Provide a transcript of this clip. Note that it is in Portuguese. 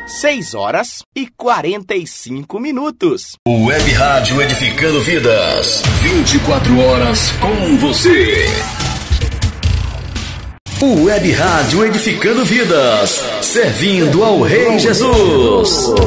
6h45. Web Rádio Edificando Vidas, 24 horas com você. Web Rádio Edificando Vidas, servindo ao Rei Jesus.